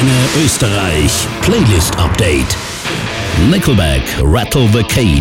Antenne Österreich. Playlist Update. Nickelback, Rattle the Cage.